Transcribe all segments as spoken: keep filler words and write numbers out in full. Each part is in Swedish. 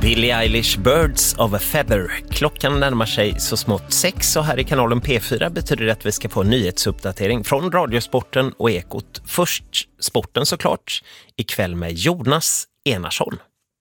Billie Eilish, Birds of a Feather. Klockan närmar sig så smått sex och här i kanalen P fyra betyder det att vi ska få en nyhetsuppdatering från Radiosporten och Ekot. Först sporten såklart, ikväll med Jonas Enarsson.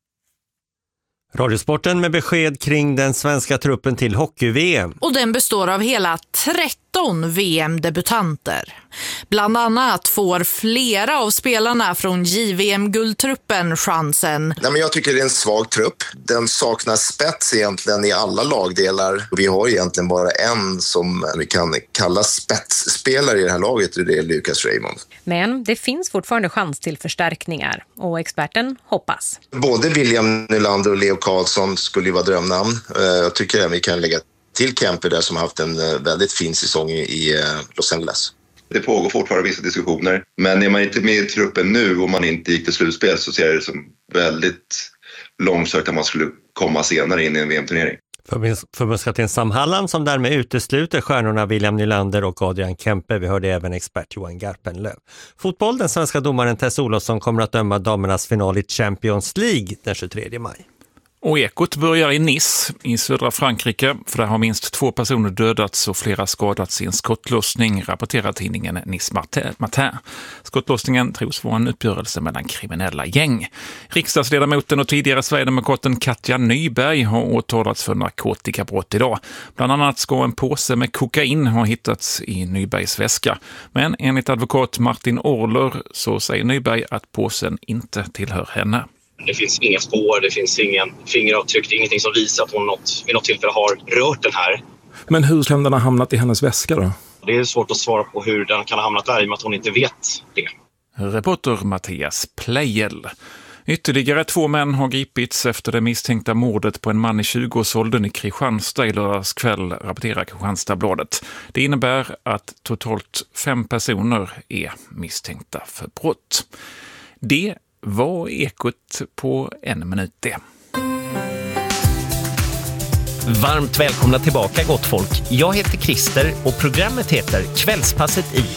Radiosporten med besked kring den svenska truppen till hockey-V M. Och den består av hela tretton V M-debutanter. Bland annat får flera av spelarna från J V M-guldtruppen chansen. Nej, men jag tycker det är en svag trupp. Den saknar spets egentligen i alla lagdelar. Vi har egentligen bara en som vi kan kalla spetsspelare i det här laget, och det är Lucas Raymond. Men det finns fortfarande chans till förstärkningar och experten hoppas. Både William Nylander och Leo Karlsson skulle ju vara drömnamn. Jag tycker att vi kan lägga till Kemper där som har haft en väldigt fin säsong i Los Angeles. Det pågår fortfarande vissa diskussioner, men är man inte med i truppen nu och man inte gick till slutspel så ser det som väldigt långsökt att man skulle komma senare in i en V M-turnering. Förbundskapten Sam Hallam som därmed utesluter stjärnorna William Nylander och Adrian Kempe. Vi hörde även expert Johan Garpenlöv. Fotboll, den svenska domaren Tess Olofsson kommer att döma damernas final i Champions League den tjugotredje maj. Och Ekot börjar i Nice i södra Frankrike, för där har minst två personer dödats och flera skadats i en skottlossning, rapporterar tidningen Nice Matin. Skottlossningen tros vara en uppgörelse mellan kriminella gäng. Riksdagsledamoten och tidigare Sverigedemokraten Katja Nyberg har åtalats för narkotikabrott idag. Bland annat ska en påse med kokain ha hittats i Nybergs väska. Men enligt advokat Martin Orler så säger Nyberg att påsen inte tillhör henne. Det finns inga spår, det finns ingen fingeravtryck, det är ingenting som visar att hon något, vid något tillfälle har rört den här. Men hur skulle den ha hamnat i hennes väska då? Det är svårt att svara på hur den kan ha hamnat där i och med att hon inte vet det. Reporter Mattias Plejel. Ytterligare två män har gripits efter det misstänkta mordet på en man i tjugoårsåldern i Kristianstad i lördags kväll, rapporterar Kristianstadsbladet. Det innebär att totalt fem personer är misstänkta för brott. Det var Ekot på en minut det. Varmt välkomna tillbaka gott folk. Jag heter Christer och programmet heter Kvällspasset i.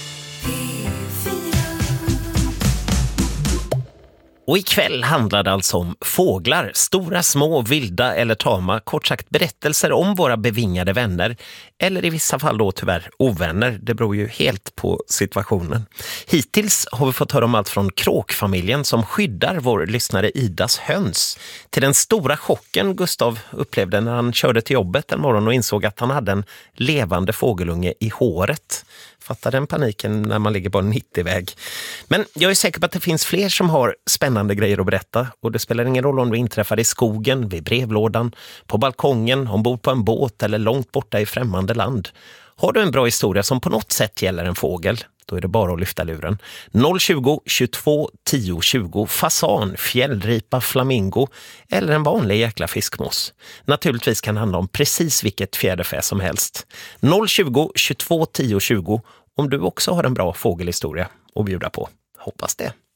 Och ikväll handlar det alltså om fåglar, stora, små, vilda eller tama, kort sagt berättelser om våra bevingade vänner, eller i vissa fall då tyvärr ovänner, det beror ju helt på situationen. Hittills har vi fått höra om allt från kråkfamiljen som skyddar vår lyssnare Idas höns, till den stora chocken Gustav upplevde när han körde till jobbet en morgon och insåg att han hade en levande fågelunge i håret. Fattar den paniken när man ligger på en nittio-väg. Men jag är säker på att det finns fler som har spännande grejer att berätta. Och det spelar ingen roll om du inträffar i skogen, vid brevlådan, på balkongen, ombord på en båt eller långt borta i främmande land. Har du en bra historia som på något sätt gäller en fågel, då är det bara att lyfta luren. noll tjugo, tjugotvå, tio, tjugo, fasan, fjällripa, flamingo eller en vanlig jäkla fiskmås. Naturligtvis kan det handla om precis vilket fjäderfä som helst. noll tjugo, tjugotvå, tio, tjugo om du också har en bra fågelhistoria att bjuda på. Hoppas det.